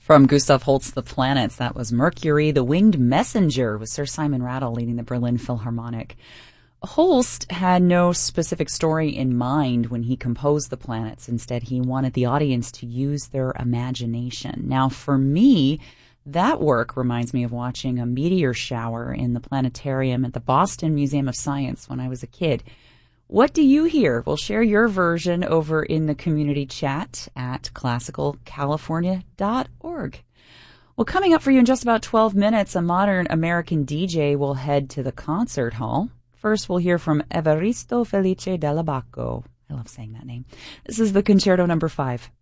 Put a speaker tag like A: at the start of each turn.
A: From Gustav Holst's The Planets, that was Mercury, the Winged Messenger, with Sir Simon Rattle leading the Berlin Philharmonic. Holst had no specific story in mind when he composed The Planets. Instead, he wanted the audience to use their imagination. Now, for me, that work reminds me of watching a meteor shower in the planetarium at the Boston Museum of Science when I was a kid. What do you hear? We'll share your version over in the community chat at classicalcalifornia.org. Well, coming up for you in just about 12 minutes, a modern American DJ will head to the concert hall. First, we'll hear from Evaristo Felice Dell'Abaco. I love saying that name. This is the Concerto No. 5.